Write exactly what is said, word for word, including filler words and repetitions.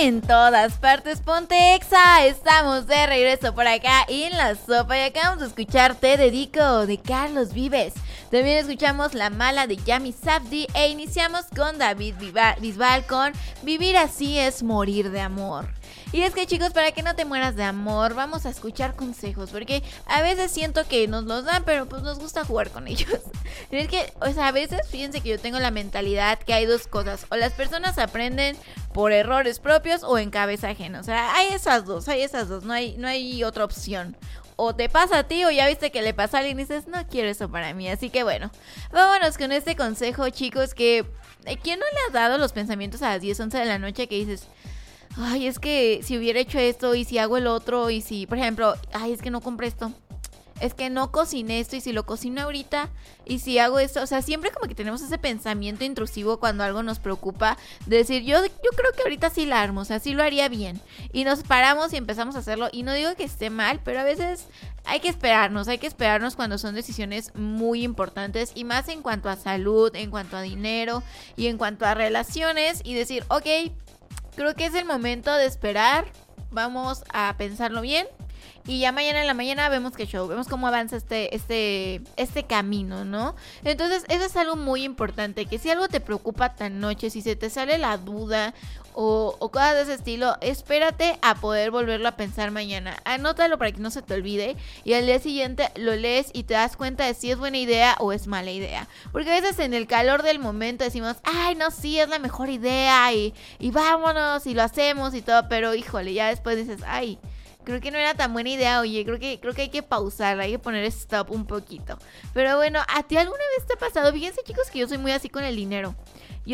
en todas partes, ponte Exa. Estamos de regreso por acá en La Sopa y acabamos de escuchar Te Dedico de Carlos Vives. También escuchamos La Mala de Yami Sabdi e iniciamos con David Bisbal con Vivir así es morir de amor. Y es que, chicos, para que no te mueras de amor, vamos a escuchar consejos, porque a veces siento que nos los dan, pero pues nos gusta jugar con ellos. Y es que, o sea, a veces, fíjense que yo tengo la mentalidad que hay dos cosas: o las personas aprenden por errores propios o en cabeza ajena. O sea, hay esas dos, hay esas dos, no hay, no hay otra opción. O te pasa a ti o ya viste que le pasa a alguien y dices, no quiero eso para mí. Así que bueno, vámonos con este consejo, chicos, que ¿quién no le ha dado los pensamientos a las diez, once de la noche que dices, ay, es que si hubiera hecho esto y si hago el otro y si, por ejemplo, ay, es que no compré esto, es que no cociné esto y si lo cocino ahorita y si hago esto? O sea, siempre como que tenemos ese pensamiento intrusivo cuando algo nos preocupa de decir, yo, yo creo que ahorita sí la armo, o sea, sí lo haría bien. Y nos paramos y empezamos a hacerlo y no digo que esté mal, pero a veces hay que esperarnos, hay que esperarnos cuando son decisiones muy importantes y más en cuanto a salud, en cuanto a dinero y en cuanto a relaciones y decir, ok, creo que es el momento de esperar, vamos a pensarlo bien y ya mañana en la mañana vemos qué show, vemos cómo avanza este, este, este camino, ¿no? Entonces eso es algo muy importante, que si algo te preocupa tan noche, si se te sale la duda o, o cosas de ese estilo, espérate a poder volverlo a pensar mañana, anótalo para que no se te olvide y al día siguiente lo lees y te das cuenta de si es buena idea o es mala idea, porque a veces en el calor del momento decimos, ay no, sí, es la mejor idea y, y vámonos y lo hacemos y todo, pero híjole, ya después dices, ay, creo que no era tan buena idea, oye, creo que, creo que hay que pausar, hay que poner stop un poquito. Pero bueno, ¿a ti alguna vez te ha pasado? Fíjense, chicos, que yo soy muy así con el dinero.